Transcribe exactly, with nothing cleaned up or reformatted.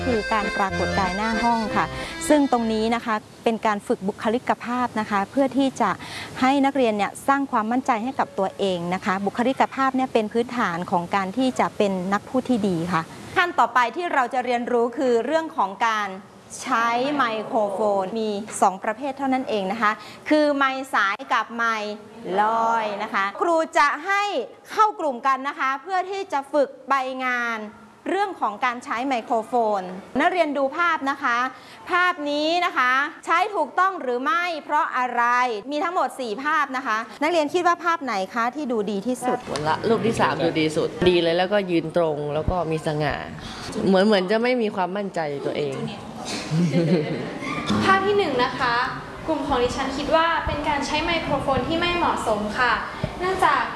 คือการปรากฏกายหน้าห้องค่ะซึ่งตรงนี้นะคะเป็นการฝึกบุคลิกภาพนะคะเพื่อที่จะให้นักเรียนเนี่ยสร้างความมั่นใจให้กับตัวเองนะคะบุคลิกภาพเนี่ยเป็นพื้นฐานของการที่จะเป็นนักพูดที่ดีค่ะขั้นต่อไปที่เราจะเรียนรู้คือเรื่องของการใช้ไมโครโฟนมีสองประเภทเท่านั้นเองนะคะคือไมค์สายกับไมค์ลอยนะคะครูจะให้เข้ากลุ่มกันนะคะเพื่อที่จะฝึกใบงานเรื่องของการใช้ไมโครโฟนนักเรียนดูภาพนะคะภาพนี้นะคะใช้ถูกต้องหรือไม่เพราะอะไรมีทั้งหมดสี่ภาพนะคะนักเรียนคิดว่าภาพไหนคะที่ดูดีที่สุดละรูปที่สามดูดีสุดดีเลยแล้วก็ยืนตรงแล้วก็มีสง่าเหมือนเหมือนจะไม่มีความมั่นใจตัวเองภาพที่หนึ่งนะคะกลุ่มของดิฉันคิดว่าเป็นการใช้ไมโครโฟนที่ไม่เหมาะสมค่ะเนื่องจาก